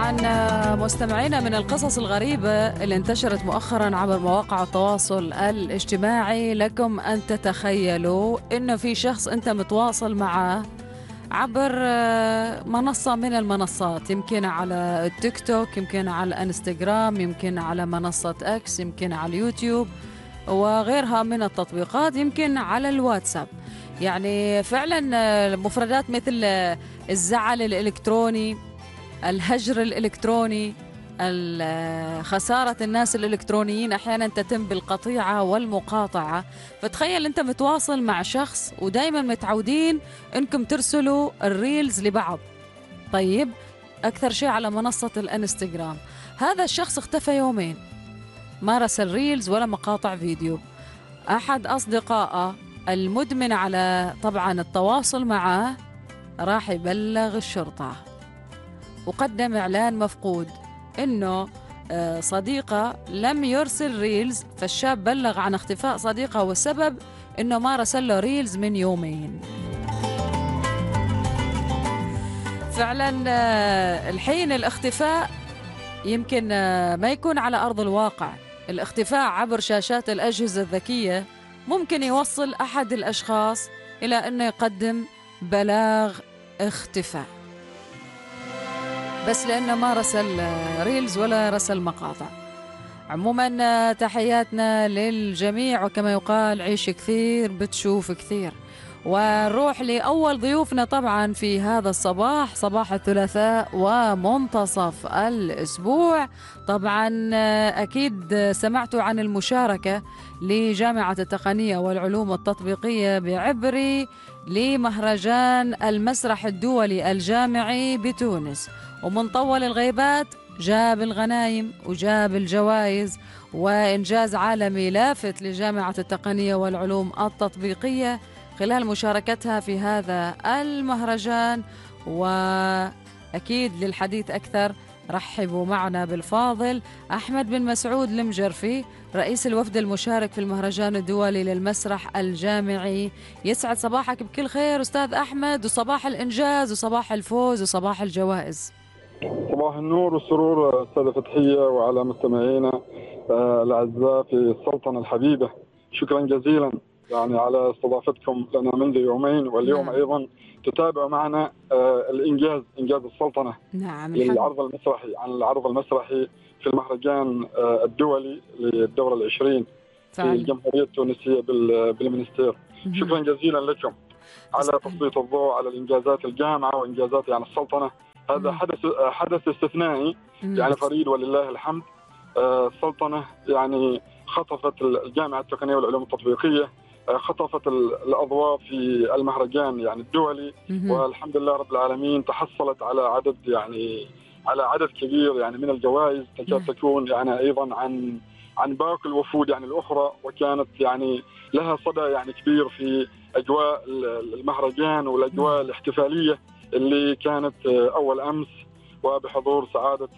طبعا مستمعينا، من القصص الغريبة اللي انتشرت مؤخرا عبر مواقع التواصل الاجتماعي، لكم أن تتخيلوا إنه في شخص أنت متواصل معه عبر منصة من المنصات، يمكن على التيك توك، يمكن على الانستغرام، يمكن على منصة اكس، يمكن على اليوتيوب وغيرها من التطبيقات، يمكن على الواتساب. يعني فعلا مفردات مثل الزعل الإلكتروني، الهجر الإلكتروني، خسارة الناس الإلكترونيين أحيانا تتم بالقطيعة والمقاطعة. فتخيل أنت متواصل مع شخص ودايما متعودين أنكم ترسلوا الريلز لبعض، طيب أكثر شيء على منصة الانستغرام. هذا الشخص اختفى يومين، ما رسل ريلز ولا مقاطع فيديو. أحد أصدقائه المدمن على طبعا التواصل معه راح يبلغ الشرطة وقدم إعلان مفقود إنه صديقه لم يرسل ريلز. فالشاب بلغ عن اختفاء صديقه والسبب إنه ما رسل له ريلز من يومين. فعلا الحين الاختفاء يمكن ما يكون على أرض الواقع. الاختفاء عبر شاشات الأجهزة الذكية ممكن يوصل أحد الأشخاص إلى أنه يقدم بلاغ اختفاء بس لأنه ما رسل ريلز ولا رسل مقاطع. عموما تحياتنا للجميع، وكما يقال عيش كثير بتشوف كثير. ونروح لأول ضيوفنا طبعا في هذا الصباح، صباح الثلاثاء ومنتصف الأسبوع. طبعا أكيد سمعتوا عن المشاركة لجامعة التقنية والعلوم التطبيقية بعبري لمهرجان المسرح الدولي الجامعي بتونس. ومن طول الغيبات جاب الغنايم وجاب الجوائز، وإنجاز عالمي لافت لجامعة التقنية والعلوم التطبيقية خلال مشاركتها في هذا المهرجان. وأكيد للحديث أكثر رحبوا معنا بالفاضل أحمد بن مسعود المجرفي، رئيس الوفد المشارك في المهرجان الدولي للمسرح الجامعي. يسعد صباحك بكل خير أستاذ أحمد، وصباح الإنجاز وصباح الفوز وصباح الجوائز. صباح النور والسرور أستاذة فتحية وعلى مستمعينا الأعزاء في السلطنة الحبيبة. شكرا جزيلا يعني على استضافتكم لنا منذ يومين، واليوم أيضا تتابع معنا إنجاز السلطنة للعرض المسرحي، عن العرض المسرحي في المهرجان الدولي للدورة العشرين في الجمهورية التونسية بالمنستير. شكرا جزيلا لكم على تسليط الضوء على الإنجازات الجامعة وإنجازات يعني السلطنة. هذا حدث استثنائي يعني فريد ولله الحمد. السلطنة يعني خطفت الجامعة التقنية والعلوم التطبيقية، خطفت الأضواء في المهرجان يعني الدولي، والحمد لله رب العالمين تحصلت على عدد كبير يعني من الجوائز، تكاد تكون يعني أيضا عن باقي الوفود يعني الأخرى، وكانت يعني لها صدى يعني كبير في أجواء المهرجان والأجواء الاحتفالية اللي كانت أول أمس، وبحضور سعادة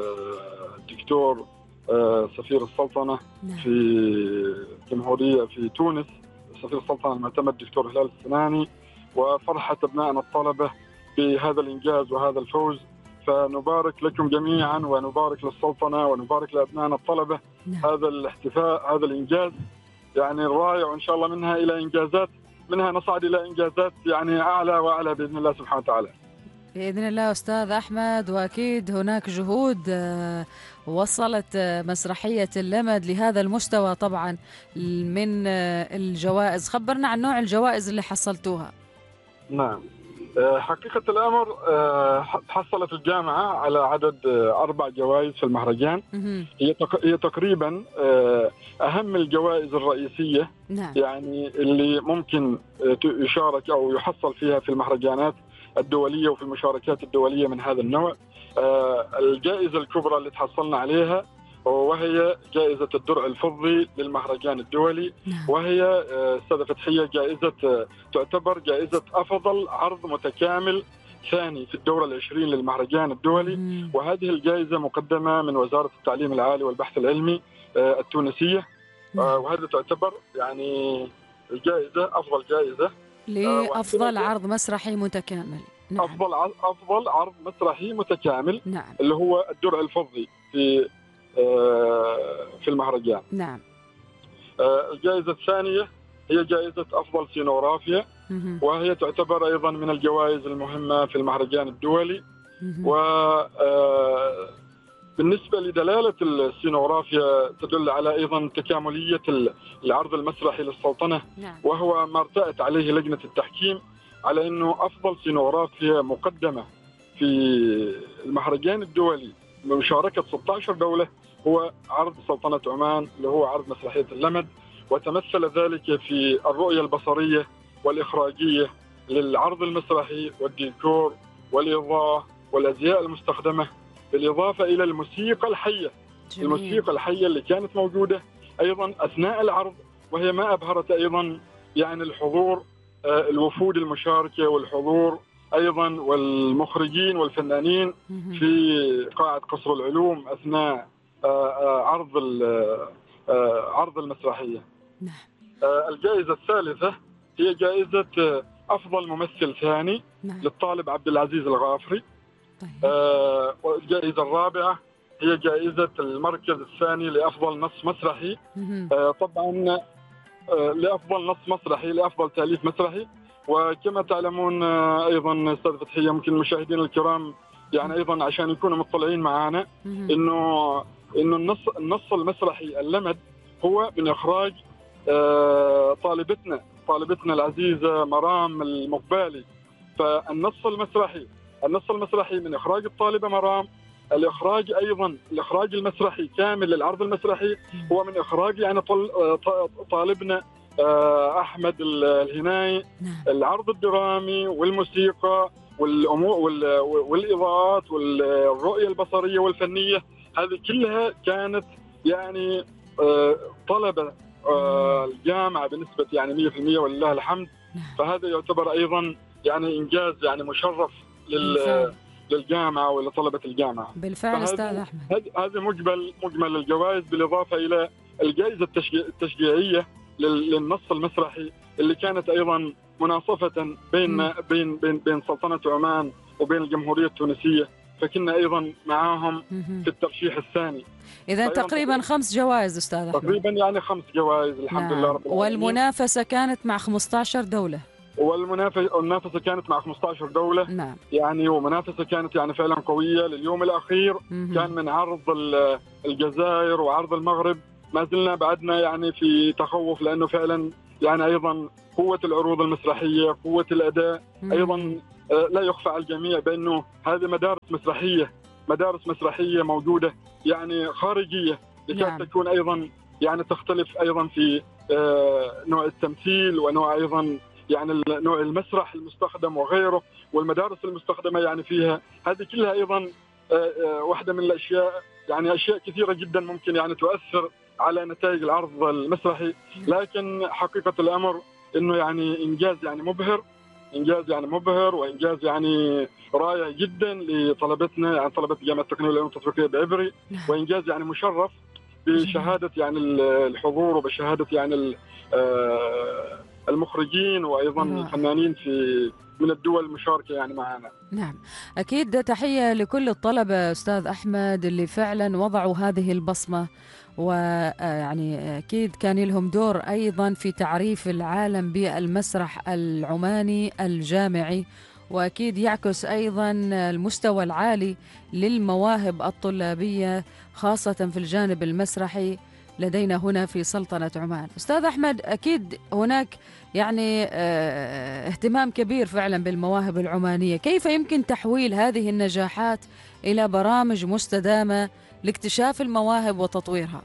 الدكتور سفير السلطنة في الجمهورية في تونس، سفير السلطنة المعتمد الدكتور هلال السناني، وفرحة أبنائنا الطلبة بهذا الإنجاز وهذا الفوز. فنبارك لكم جميعا ونبارك للسلطنة ونبارك لأبنائنا الطلبة هذا الاحتفاء، هذا الإنجاز يعني الرائع، وإن شاء الله منها نصعد إلى إنجازات يعني أعلى وأعلى بإذن الله سبحانه وتعالى. بإذن الله أستاذ أحمد. وأكيد هناك جهود وصلت مسرحية اللمد لهذا المستوى طبعا من الجوائز. خبرنا عن نوع الجوائز اللي حصلتوها. نعم، حقيقة الأمر حصلت الجامعة على عدد 4 جوائز في المهرجان. هي تقريبا أهم الجوائز الرئيسية يعني اللي ممكن يشارك أو يحصل فيها في المهرجانات الدولية وفي المشاركات الدولية من هذا النوع. الجائزة الكبرى اللي تحصلنا عليها وهي جائزة الدرع الفضي للمهرجان الدولي، وهي أستاذة فتحية تعتبر جائزة أفضل عرض متكامل ثاني في الدورة العشرين للمهرجان الدولي. وهذه الجائزة مقدمة من وزارة التعليم العالي والبحث العلمي التونسية، وهذا تعتبر يعني الجائزة أفضل جائزة لأفضل عرض مسرحي متكامل. نعم. أفضل عرض مسرحي متكامل. نعم. اللي هو الدرع الفضي في المهرجان. نعم. الجائزة الثانية هي جائزة أفضل سينوغرافيا، وهي تعتبر أيضا من الجوائز المهمة في المهرجان الدولي. وبالنسبة لدلالة السينوغرافيا تدل على أيضا تكاملية العرض المسرحي للسلطنة. نعم. وهو ما ارتأت عليه لجنة التحكيم، على أنه أفضل سينوغرافيا مقدمة في المهرجان الدولي بمشاركة 16 دولة هو عرض سلطنة عمان، اللي هو عرض مسرحية اللمد. وتمثل ذلك في الرؤية البصرية والإخراجية للعرض المسرحي والديكور والإضاءة والأزياء المستخدمة، بالإضافة إلى الموسيقى الحية. جميل. الموسيقى الحية اللي كانت موجودة أيضا أثناء العرض، وهي ما أبهرت أيضا يعني الحضور، الوفود المشاركة والحضور أيضا والمخرجين والفنانين في قاعة قصر العلوم أثناء عرض المسرحية. الجائزة الثالثة هي جائزة أفضل ممثل ثاني للطالب عبد العزيز الغافري. والجائزة الرابعة هي جائزة المركز الثاني لأفضل نص مسرحي. طبعا لأفضل نص مسرحي، لأفضل تأليف مسرحي. وكما تعلمون أيضا أستاذ فتحية، ممكن المشاهدين الكرام يعني أيضا عشان يكونوا مطلعين معنا إنه النص المسرحي اللمد هو من إخراج طالبتنا العزيزة مرام المقبالي. فالنص المسرحي من إخراج الطالبة مرام. الإخراج المسرحي كامل للعرض المسرحي هو من إخراج يعني طالبنا أحمد الهناي. العرض الدرامي والموسيقى والإضاءات والرؤية البصرية والفنية، هذه كلها كانت يعني طلبة الجامعة بنسبة يعني 100% ولله الحمد. فهذا يعتبر أيضا يعني إنجاز يعني مشرف للجامعة ولطلبة الجامعة. بالفعل أستاذ أحمد. هذا مجمل الجوائز، بالإضافة إلى الجائزة التشجيعية للنص المسرحي اللي كانت أيضا مناصفة بين سلطنة عمان وبين الجمهورية التونسية، فكنا أيضا معاهم في الترشيح الثاني. إذا تقريبا 5 جوائز أستاذ أحمد. تقريبا يعني 5 جوائز الحمد لله رب العالمين. والمنافسة كانت مع 15 دولة. والمنافسة كانت مع 15 دولة. نعم. يعني ومنافسة كانت يعني فعلا قوية. لليوم الأخير كان من عرض الجزائر وعرض المغرب. ما زلنا بعدنا يعني في تخوف، لأنه فعلا يعني أيضا قوة العروض المسرحية، قوة الأداء أيضا لا يخفى على الجميع بأنه هذه مدارس مسرحية موجودة يعني خارجية، لكي تكون أيضا يعني تختلف أيضا في نوع التمثيل ونوع أيضا يعني نوع المسرح المستخدم وغيره، والمدارس المستخدمة يعني فيها. هذه كلها أيضا واحدة من الأشياء، يعني أشياء كثيرة جدا ممكن يعني تؤثر على نتائج العرض المسرحي. لكن حقيقة الأمر إنه يعني إنجاز يعني مبهر وإنجاز يعني رائع جدا لطلبتنا، يعني طلبة جامعة التقنية والعلوم التطبيقية بعبري، وإنجاز يعني مشرف بشهادة يعني الحضور وبشهادة يعني المخرجين وأيضا الفنانين من الدول المشاركة يعني معنا. نعم، أكيد تحية لكل الطلبة أستاذ أحمد اللي فعلا وضعوا هذه البصمة، ويعني أكيد كان لهم دور أيضا في تعريف العالم بالمسرح العماني الجامعي، وأكيد يعكس أيضا المستوى العالي للمواهب الطلابية خاصة في الجانب المسرحي لدينا هنا في سلطنة عمان. أستاذ أحمد، أكيد هناك يعني اهتمام كبير فعلا بالمواهب العمانية، كيف يمكن تحويل هذه النجاحات إلى برامج مستدامة لاكتشاف المواهب وتطويرها؟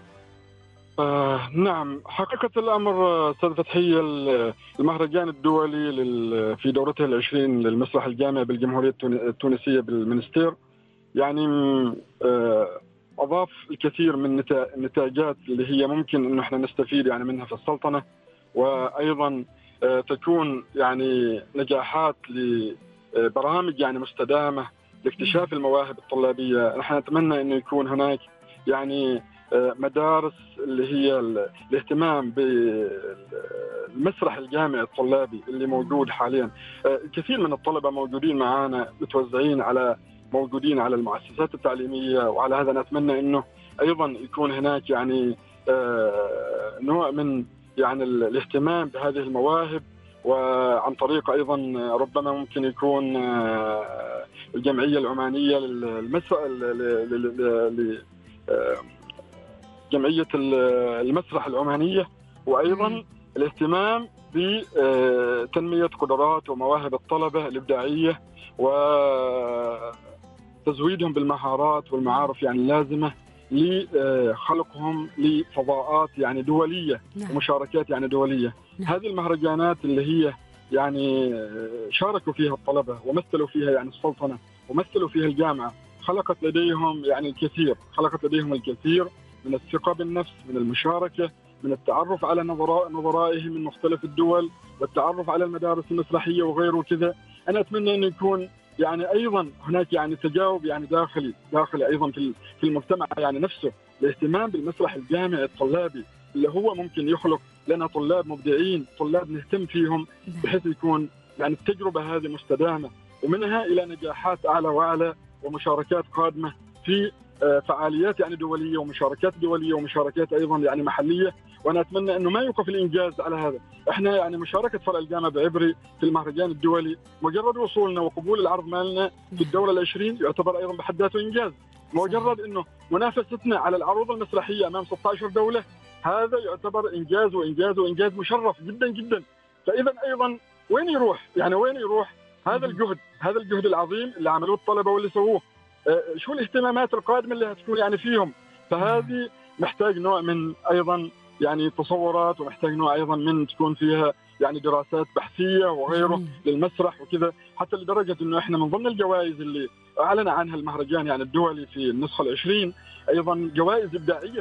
نعم، حقيقة الأمر أستاذ فتحية، المهرجان الدولي في دورته 20 للمسرح الجامعي بالجمهورية التونسية بالمنستير يعني أضاف الكثير من النتاجات اللي هي ممكن إنه إحنا نستفيد يعني منها في السلطنة، وأيضا تكون يعني نجاحات لبرامج يعني مستدامة لاكتشاف المواهب الطلابية. نحن نتمنى إنه يكون هناك يعني مدارس اللي هي الاهتمام بالمسرح الجامعي الطلابي اللي موجود حاليا. كثير من الطلبة موجودين معنا متوزعين موجودين على المؤسسات التعليمية، وعلى هذا نتمنى أنه أيضا يكون هناك يعني نوع من يعني الاهتمام بهذه المواهب، وعن طريق أيضا ربما ممكن يكون الجمعية العمانية جمعية المسرح العمانية، وأيضا الاهتمام بتنمية قدرات ومواهب الطلبة الإبداعية وتزويدهم بالمهارات والمعارف يعني اللازمة لخلقهم لفضاءات يعني دولية ومشاركات يعني دولية. هذه المهرجانات اللي هي يعني شاركوا فيها الطلبة ومثلوا فيها يعني السلطنة ومثلوا فيها الجامعة، خلقت لديهم يعني خلقت لديهم الكثير من الثقة بالنفس، من المشاركة، من التعرف على نظرائهم من مختلف الدول، والتعرف على المدارس المسرحية وغيره كذا. أنا أتمنى أن يكون يعني أيضا هناك يعني تجاوب يعني داخلي أيضا في المجتمع يعني نفسه، الاهتمام بالمسرح الجامعي الطلابي اللي هو ممكن يخلق لنا طلاب مبدعين، طلاب نهتم فيهم، بحيث يكون يعني التجربة هذه مستدامة، ومنها إلى نجاحات أعلى وأعلى ومشاركات قادمة في فعاليات يعني دولية ومشاركات دولية ومشاركات أيضا يعني محلية. وأنا أتمنى أنه ما يوقف الإنجاز على هذا. إحنا يعني مشاركة فرع الجامعة بعبري في المهرجان الدولي، مجرد وصولنا وقبول العرض مالنا في الدولة ال20 يعتبر أيضا بحد ذاته إنجاز. مجرد أنه منافستنا على العروض المسرحية أمام 16 دولة، هذا يعتبر إنجاز وإنجاز وإنجاز مشرف جدا جدا. فإذا أيضا وين يروح هذا الجهد العظيم اللي عملوه الطلبة واللي سووه؟ شو الاهتمامات القادمة اللي هتكون يعني فيهم؟ فهذه محتاج نوع من أيضا يعني تصورات، ومحتاج نوع أيضا من تكون فيها يعني دراسات بحثية وغيره للمسرح وكذا، حتى لدرجة إنه إحنا من ضمن الجوائز اللي أعلن عنها المهرجان يعني الدولي في النسخة ال20 أيضا جوائز إبداعية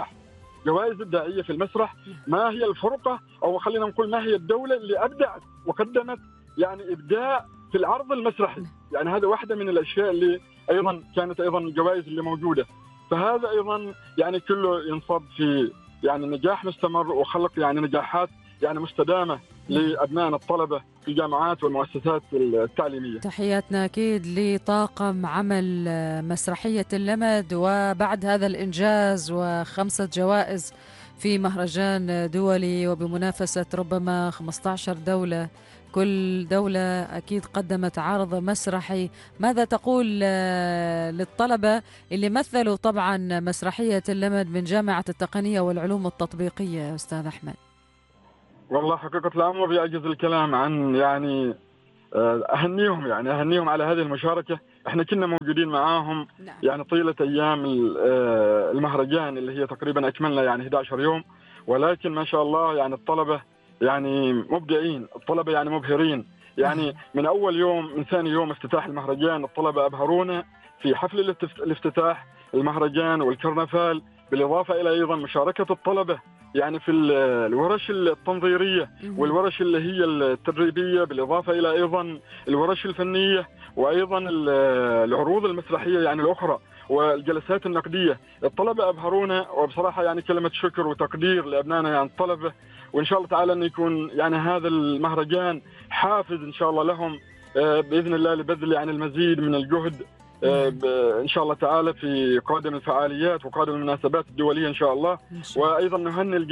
في المسرح. ما هي الفرقة، أو خلينا نقول ما هي الدولة اللي أبدعت وقدمت يعني إبداع في العرض المسرحي؟ يعني هذا واحدة من الأشياء اللي أيضا كانت أيضا الجوائز اللي موجودة. فهذا أيضا يعني كله ينصب في يعني نجاح مستمر وخلق يعني نجاحات يعني مستدامة لأبنائنا الطلبة في الجامعات والمؤسسات التعليمية. تحياتنا أكيد لطاقم عمل مسرحية اللمد، وبعد هذا الإنجاز و5 جوائز في مهرجان دولي وبمنافسة ربما 15 دولة، كل دولة أكيد قدمت عرض مسرحي. ماذا تقول للطلبة اللي مثلوا طبعا مسرحية اللمد من جامعة التقنية والعلوم التطبيقية أستاذ أحمد؟ والله حقيقة الأمر يعجز الكلام عن يعني أهنيهم على هذه المشاركة. احنا كنا موجودين معاهم يعني طيلة أيام المهرجان اللي هي تقريبا أكملنا يعني 11 يوم، ولكن ما شاء الله يعني الطلبة يعني مبدعين، الطلبة يعني مبهرين. يعني من أول يوم، من ثاني يوم افتتاح المهرجان الطلبة أبهرونا في حفل الافتتاح المهرجان والكرنفال، بالإضافة إلى أيضا مشاركة الطلبة يعني في الورش التنظيرية والورش اللي هي التدريبية، بالإضافة إلى أيضا الورش الفنية وأيضا العروض المسرحية يعني الأخرى والجلسات النقدية. الطلبة أبهرونا، وبصراحة يعني كلمة شكر وتقدير لأبنائنا يعني الطلبة، وإن شاء الله تعالى أن يكون يعني هذا المهرجان حافز إن شاء الله لهم بإذن الله لبذل يعني المزيد من الجهد إن شاء الله تعالى في قادم الفعاليات وقادم المناسبات الدولية إن شاء الله. وأيضا نهني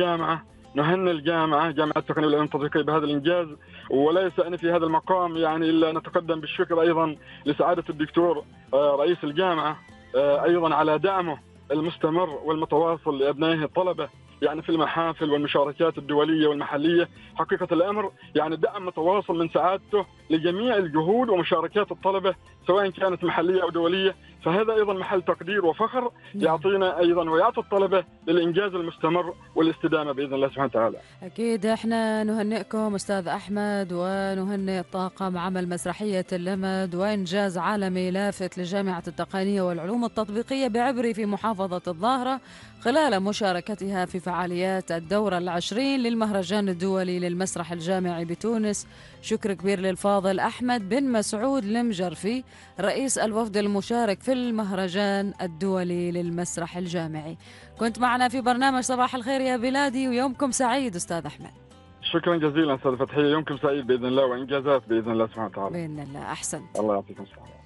جامعة التقنية والعلوم التطبيقية بهذا الإنجاز، ولا يسعني في هذا المقام يعني إلا نتقدم بالشكر أيضا لسعادة الدكتور رئيس الجامعة أيضا على دعمه المستمر والمتواصل لأبنائه الطلبة يعني في المحافل والمشاركات الدولية والمحلية. حقيقة الأمر يعني دعم متواصل من سعادته لجميع الجهود ومشاركات الطلبة سواء كانت محلية أو دولية، فهذا أيضا محل تقدير وفخر يعطينا أيضا ويعطي الطلبة للإنجاز المستمر والاستدامة بإذن الله سبحانه وتعالى. أكيد احنا نهنئكم أستاذ أحمد، ونهنئ طاقم عمل مسرحية اللمد، وإنجاز عالمي لافت لجامعة التقنية والعلوم التطبيقية بعبري في محافظة الظاهرة خلال مشاركتها في فعاليات الدورة 20 للمهرجان الدولي للمسرح الجامعي بتونس. شكر كبير للفاضل أحمد بن مسعود المجرفي رئيس الوفد المشارك في في المهرجان الدولي للمسرح الجامعي. كنت معنا في برنامج صباح الخير يا بلادي، ويومكم سعيد أستاذ أحمد. شكرا جزيلا أستاذ فتحية، يومكم سعيد بإذن الله، وإنجازات بإذن الله سبحانه وتعالى. بإذن الله. أحسنت. الله يعطيكم الصحة.